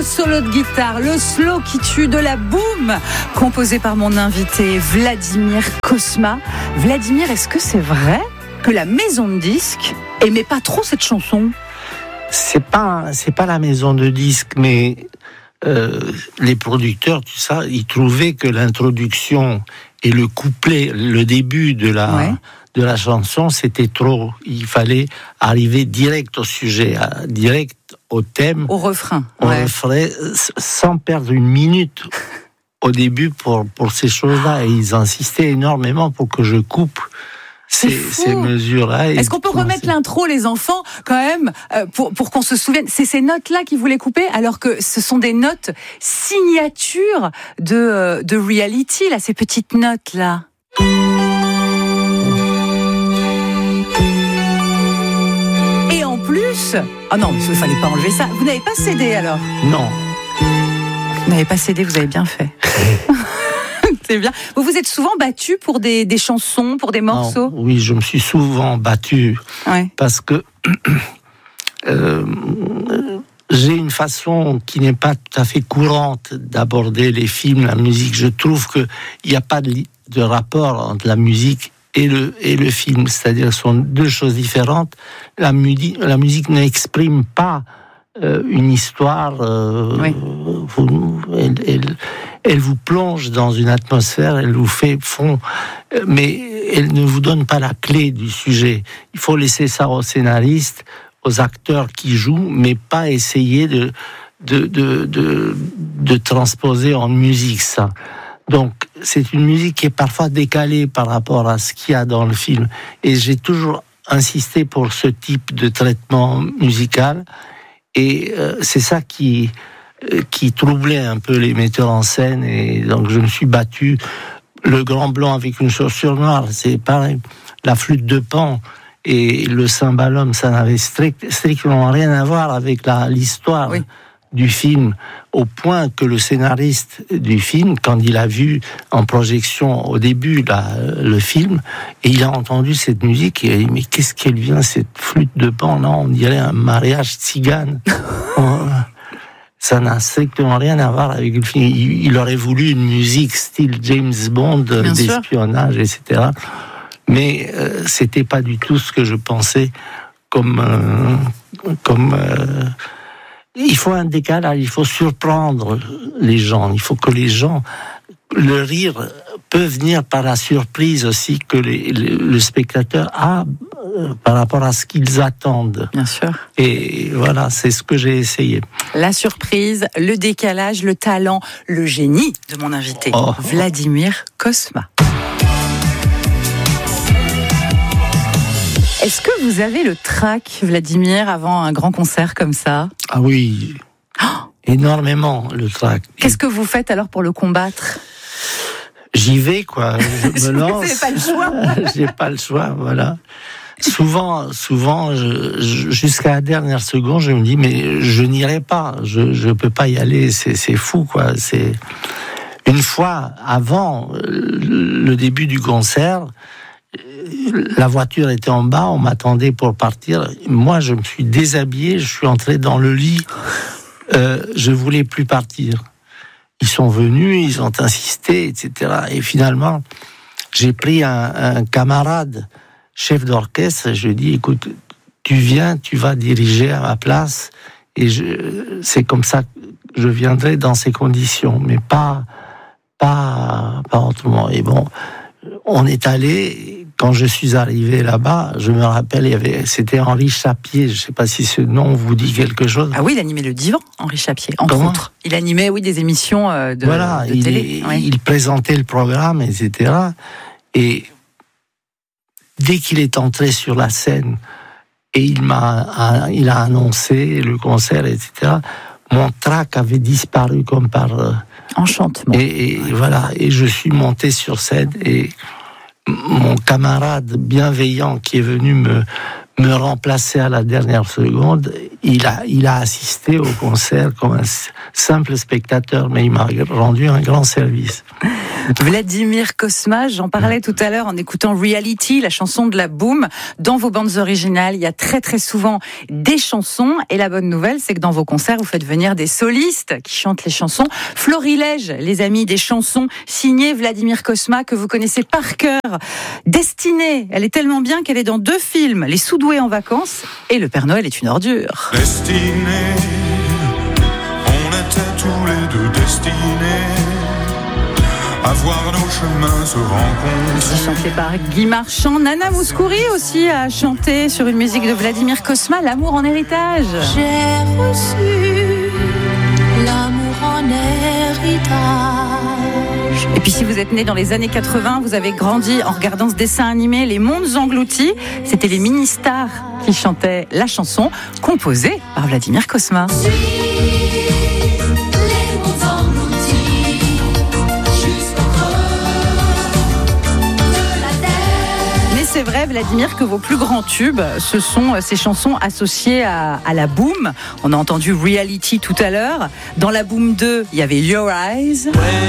le solo de guitare, le slow qui tue, de la boom, composé par mon invité Vladimir Cosma. Vladimir, est-ce que c'est vrai que la maison de disques aimait pas trop cette chanson? C'est pas la maison de disques, mais les producteurs, tout ça, ils trouvaient que l'introduction et le couplet, le début de la chanson, c'était trop. Il fallait arriver direct au sujet, direct au thème, au refrain, sans perdre une minute au début pour ces choses-là. Et ils insistaient énormément pour que je coupe ces mesures-là. Est-ce qu'on peut remettre l'intro, les enfants, quand même, pour qu'on se souvienne? C'est ces notes-là qu'ils voulaient couper, alors que ce sont des notes signatures de Reality, là, ces petites notes-là. Et en plus... Ah non, il ne fallait pas enlever ça. Vous n'avez pas cédé, alors? Non. Vous n'avez pas cédé, vous avez bien fait. C'est bien. Vous vous êtes souvent battu pour des chansons, pour des morceaux? Non, oui, je me suis souvent battu. Parce que j'ai une façon qui n'est pas tout à fait courante d'aborder les films, la musique. Je trouve qu'il n'y a pas de rapport entre la musique et le film. C'est-à-dire que ce sont deux choses différentes. La musique n'exprime pas une histoire. Elle vous plonge dans une atmosphère, elle vous fait fond, mais elle ne vous donne pas la clé du sujet. Il faut laisser ça aux scénaristes, aux acteurs qui jouent, mais pas essayer de transposer en musique ça. Donc, c'est une musique qui est parfois décalée par rapport à ce qu'il y a dans le film. Et j'ai toujours insisté pour ce type de traitement musical. Et c'est ça qui troublait un peu les metteurs en scène, et donc je me suis battu. Le Grand Blanc avec une chaussure noire, c'est pareil. La flûte de Pan et le cymbalum, ça n'avait strictement rien à voir avec l'histoire du film, au point que le scénariste du film, quand il a vu en projection au début le film, et il a entendu cette musique, il a dit mais qu'est-ce qu'elle vient, cette flûte de Pan? Non, on dirait un mariage tzigane. Ça n'a strictement rien à voir avec le film. Il aurait voulu une musique style James Bond, d'espionnage, etc. Mais c'était pas du tout ce que je pensais il faut un décalage, il faut surprendre les gens. Il faut que les gens... Le rire peut venir par la surprise aussi que le spectateur a par rapport à ce qu'ils attendent. Bien sûr. Et voilà, c'est ce que j'ai essayé. La surprise, le décalage, le talent, le génie de mon invité, Vladimir Cosma. Est-ce que vous avez le trac, Vladimir, avant un grand concert comme ça? Ah oui, énormément le trac. Qu'est-ce que vous faites alors pour le combattre? J'y vais, quoi. Je me lance. Vous n'avez pas le choix. J'ai pas le choix, voilà. Souvent, jusqu'à la dernière seconde, je me dis, mais je n'irai pas. Je peux pas y aller. C'est fou, quoi. C'est une fois avant le début du concert. La voiture était en bas, on m'attendait pour partir. Moi, je me suis déshabillé, je suis entré dans le lit. Je voulais plus partir. Ils sont venus, ils ont insisté, etc. Et finalement, j'ai pris un camarade, chef d'orchestre, et je lui ai dit, écoute, tu viens, tu vas diriger à ma place, et c'est comme ça que je viendrai dans ces conditions, mais pas autrement. Et bon, on est allé. Quand je suis arrivé là-bas, je me rappelle, c'était Henri Chapier. Je ne sais pas si ce nom vous dit quelque chose. Ah oui, il animait le Divan, Henri Chapier, entre autres. Il animait, des émissions de télé. Il présentait le programme, etc. Et dès qu'il est entré sur la scène, et il a annoncé le concert, etc., mon trac avait disparu comme par... enchantement. Et voilà, et je suis monté sur scène, et mon camarade bienveillant qui est venu me remplacer à la dernière seconde. Il a assisté au concert comme un simple spectateur, mais il m'a rendu un grand service. Vladimir Cosma, j'en parlais tout à l'heure en écoutant Reality, la chanson de la Boom. Dans vos bandes originales, il y a très très souvent des chansons. Et la bonne nouvelle, c'est que dans vos concerts, vous faites venir des solistes qui chantent les chansons. Florilège, les amis, des chansons signées Vladimir Cosma que vous connaissez par cœur. Destinée, elle est tellement bien qu'elle est dans 2 films, Les Sous-doués en vacances et Le Père Noël est une ordure. Destinée, on était tous les deux destinés à voir nos chemins se rencontrer. Chanté par Guy Marchand. Nana Mouskouri aussi a chanté sur une musique de Vladimir Cosma, L'amour en héritage. J'ai reçu l'amour en héritage. Et puis si vous êtes né dans les années 80, vous avez grandi en regardant ce dessin animé Les Mondes Engloutis. C'était les mini-stars qui chantaient la chanson composée par Vladimir Cosma. C'est vrai, Vladimir, que vos plus grands tubes, ce sont ces chansons associées à la Boom. On a entendu Reality tout à l'heure. Dans la Boom 2, il y avait Your Eyes.